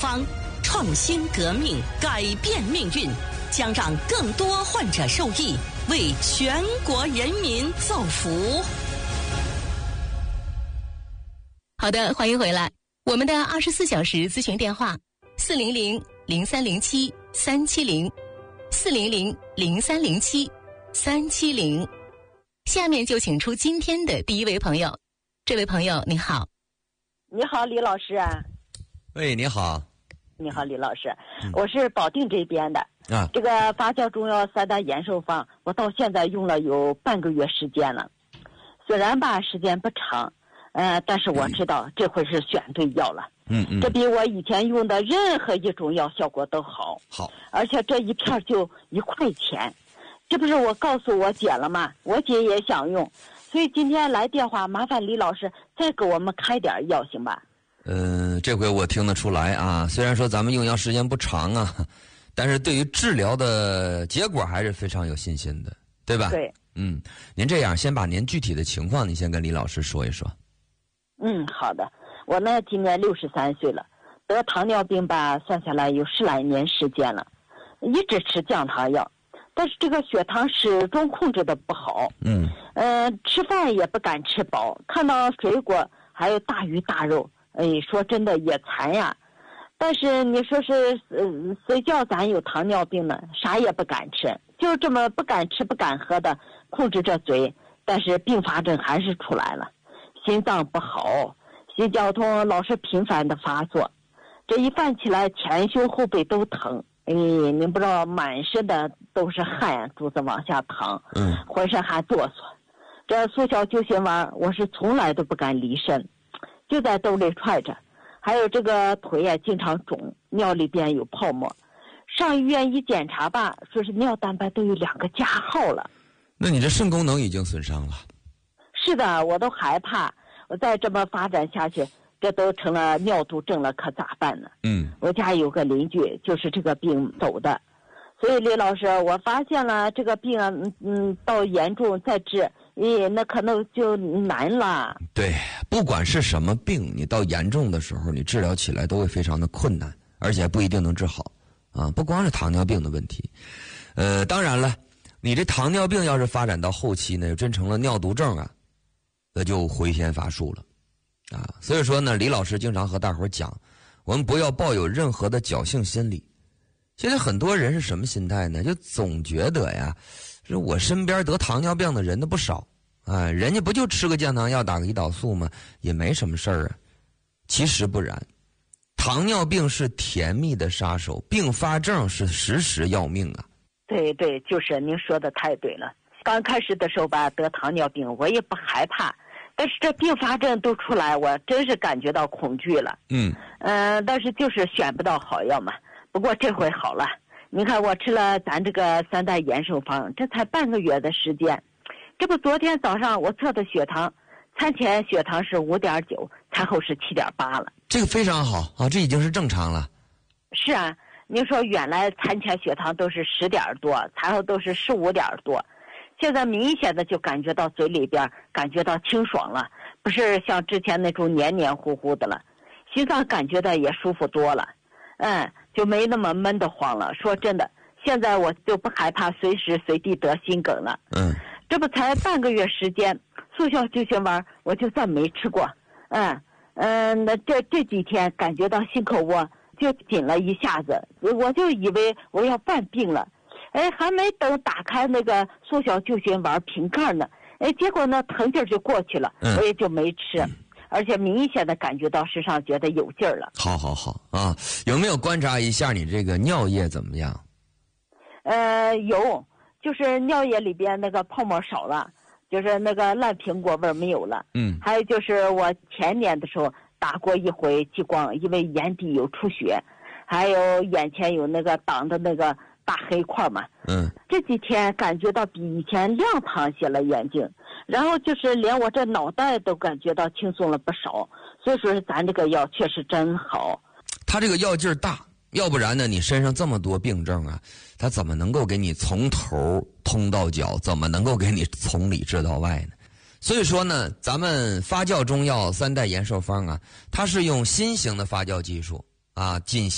方，创新革命，改变命运，将让更多患者受益，为全国人民造福。 好的，欢迎回来。我们的24小时咨询电话400-0307-370，400-0307-370。下面就请出今天的第一位朋友。这位朋友你好。 你好，李老师啊。 喂，你好。 你好，李老师，我是保定这边的啊。 这个发酵中药3大延寿方，我到现在用了有半个月时间了。虽然吧时间不长，但是我知道这回是选对药了。这比我以前用的任何一种药效果都好。 好， 而且这一片就1块钱，这不是我告诉我姐了吗？我姐也想用，所以今天来电话，麻烦李老师再给我们开点药行吧？ 这回我听得出来啊，虽然说咱们用药时间不长啊，但是对于治疗的结果还是非常有信心的，对吧？ 对。 您这样，先把您具体的情况，你先跟李老师说一说。 好的。我呢今年63岁了，得糖尿病吧，算下来有10来年时间了，一直吃降糖药，但是这个血糖始终控制的不好。吃饭也不敢吃饱，看到水果还有大鱼大肉，说真的也馋呀。但是你说是谁叫咱有糖尿病呢？啥也不敢吃，就这么不敢吃不敢喝的控制着嘴，但是并发症还是出来了，心脏不好，心绞痛老是频繁的发作，这一犯起来前胸后背都疼。您不知道，满身的都是汗珠子往下淌，浑身还哆嗦。这速效救心丸我是从来都不敢离身，就在兜里揣着。还有这个腿也经常肿，尿里边有泡沫，上医院一检查吧，说是尿蛋白都有2个加号了。 那你这肾功能已经损伤了。 是的，我都害怕，我再这么发展下去，这都成了尿毒症了，可咋办呢？我家有个邻居就是这个病走的，所以李老师，我发现了这个病啊，到严重再治，那可能就难了。 对，不管是什么病，你到严重的时候，你治疗起来都会非常的困难，而且不一定能治好啊。不光是糖尿病的问题，当然了，你这糖尿病要是发展到后期呢，真成了尿毒症啊，那就回天乏术了啊。所以说呢，李老师经常和大伙讲，我们不要抱有任何的侥幸心理。现在很多人是什么心态呢？就总觉得呀，是我身边得糖尿病的人都不少啊，人家不就吃个降糖药打个胰岛素吗？也没什么事儿啊。其实不然，糖尿病是甜蜜的杀手，并发症是时时要命啊。 对对，就是您说的太对了。刚开始的时候吧，得糖尿病我也不害怕，但是这并发症都出来，我真是感觉到恐惧了。但是就是选不到好药嘛。不过这回好了，你看我吃了咱这个3大延寿方，这才半个月的时间。这不昨天早上我测的血糖，餐前血糖是5.9，餐后是7.8了。 这个非常好啊，这已经是正常了。 是啊，您说原来餐前血糖都是10点多，餐后都是15点多，现在明显的就感觉到嘴里边感觉到清爽了，不是像之前那种黏黏糊糊的了，心脏感觉到也舒服多了。就没那么闷得慌了。说真的，现在我就不害怕随时随地得心梗了。这不才半个月时间，速效救心丸我就算没吃过。那这几天感觉到心口窝就紧了一下子，我就以为我要犯病了。还没等打开那个速效救心丸瓶盖呢，结果呢疼劲儿就过去了，我也就没吃。而且明显的感觉到身上觉得有劲儿了。好啊，有没有观察一下你这个尿液怎么样？ 有，就是尿液里边那个泡沫少了，就是那个烂苹果味儿没有了。还有就是我前年的时候打过一回激光，因为眼底有出血，还有眼前有那个挡的那个大黑块嘛。这几天感觉到比以前亮堂些了眼睛。然后就是连我这脑袋都感觉到轻松了不少，所以说咱这个药确实真好。 他这个药劲儿大，要不然呢你身上这么多病症啊，他怎么能够给你从头通到脚，怎么能够给你从里治到外呢？所以说呢，咱们发酵中药3代延寿方啊，它是用新型的发酵技术啊，进行